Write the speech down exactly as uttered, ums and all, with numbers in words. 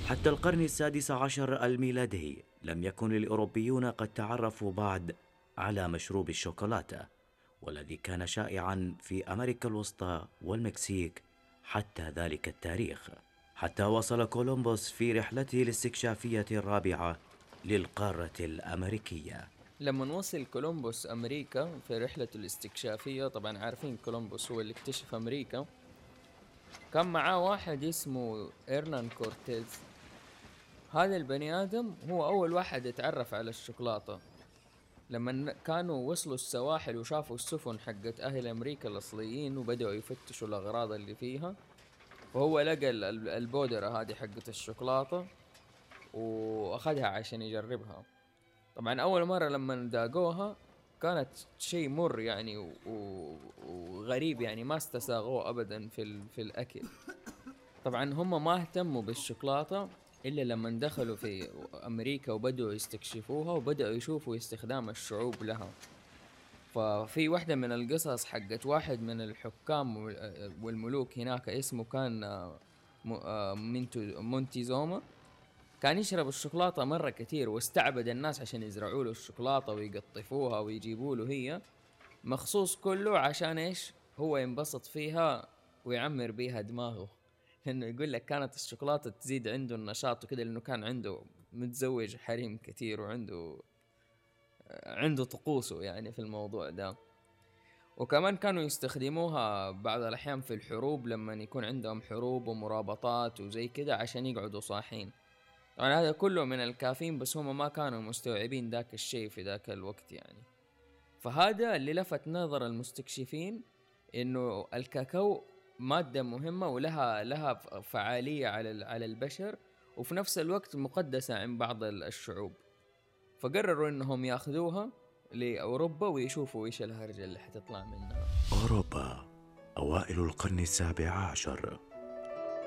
حتى القرن السادس عشر الميلادي لم يكن الأوروبيون قد تعرفوا بعد على مشروب الشوكولاتة، والذي كان شائعا في أمريكا الوسطى والمكسيك حتى ذلك التاريخ، حتى وصل كولومبوس في رحلته الاستكشافية الرابعة للقارة الأمريكية. لما وصل كولومبوس أمريكا في رحلته الاستكشافية، طبعا عارفين كولومبوس هو اللي اكتشف أمريكا، كان معاه واحد اسمه إرنان كورتيز. هذا البني آدم هو أول واحد اتعرف على الشوكولاتة. لما كانوا وصلوا السواحل وشافوا السفن حقت أهل أمريكا الأصليين وبدأوا يفتشوا الأغراض اللي فيها، فهو لقى ال- ال- البودرة هذه حقت الشوكولاتة وأخذها عشان يجربها. طبعا أول مرة لما داقوها كانت شيء مر يعني و- و- وغريب، يعني ما استساغوه أبدا في, ال- في الأكل. طبعا هم ما اهتموا بالشوكولاتة إلا لما دخلوا في أمريكا وبدأوا يستكشفوها وبدأوا يشوفوا استخدام الشعوب لها. ففي واحدة من القصص حقت واحد من الحكام والملوك هناك اسمه كان م- آه مونتو- مونتيزوما، كان يشرب الشوكولاتة مرة كتير واستعبد الناس عشان يزرعوا له الشوكولاتة ويقطفوها ويجيبوا له هي مخصوص كله عشان إيش هو ينبسط فيها ويعمر بيها دماغه. لأنه يقول لك كانت الشوكولاتة تزيد عنده النشاط وكده، لأنه كان عنده متزوج حريم كتير وعنده عنده طقوسه يعني في الموضوع ده. وكمان كانوا يستخدموها بعض الأحيان في الحروب لما يكون عندهم حروب ومرابطات وزي كده عشان يقعدوا صاحين. طبعا هذا كله من الكافيين، بس هم ما كانوا مستوعبين ذاك الشيء في ذاك الوقت يعني. فهذا اللي لفت نظر المستكشفين، إنه الكاكاو مادة مهمة ولها لها فعالية على على البشر، وفي نفس الوقت مقدسة عند بعض الشعوب. فقرروا إنهم يأخذوها لأوروبا ويشوفوا إيش الهرجة اللي حتطلع منها. أوروبا أوائل القرن السابع عشر.